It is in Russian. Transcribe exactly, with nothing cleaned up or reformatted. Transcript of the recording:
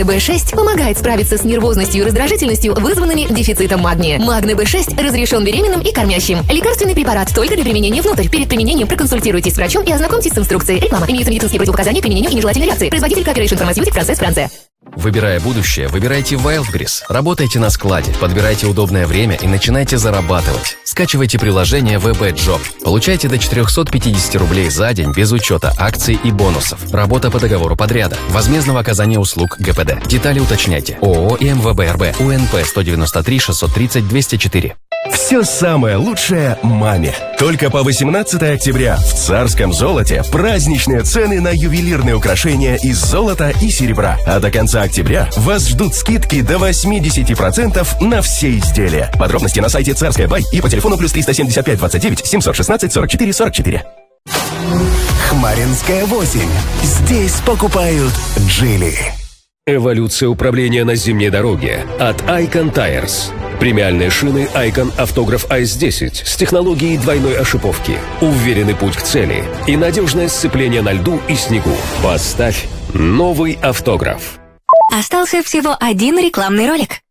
бэ шесть помогает справиться с нервозностью и раздражительностью, вызванными дефицитом магния. Магне бэ шесть разрешен беременным и кормящим. Лекарственный препарат только для применения внутрь. Перед применением проконсультируйтесь с врачом и ознакомьтесь с инструкцией. Реклама. Имеются медицинские противопоказания к применению и нежелательной реакции. Производитель Cooperation Pharmaceutic, Францесс, Франция. Выбирая будущее, выбирайте Wildberries. Работайте на складе, подбирайте удобное время и начинайте зарабатывать. Скачивайте приложение вэ бэ Job. Получайте до четырехсот пятидесяти рублей за день без учета акций и бонусов. Работа по договору подряда. Возмездного оказания услуг гэ пэ дэ. Детали уточняйте. ООО и эм вэ бэ эр бэ. у эн пэ сто девяносто три шестьсот тридцать двести четыре. Все самое лучшее маме. Только по восемнадцатое октября в Царском золоте праздничные цены на ювелирные украшения из золота и серебра. А до конца октября вас ждут скидки до восьмидесяти процентов на все изделия. Подробности на сайте Царская Бай и по телефону плюс триста семьдесят пять двадцать девять семьсот шестнадцать сорок четыре сорок четыре. Хмаринская восемь. Здесь покупают Джили. Эволюция управления на зимней дороге от Icon Tires. Премиальные шины Icon Автограф Айс десять с технологией двойной ошиповки. Уверенный путь к цели и надежное сцепление на льду и снегу. Поставь новый автограф. Остался всего один рекламный ролик.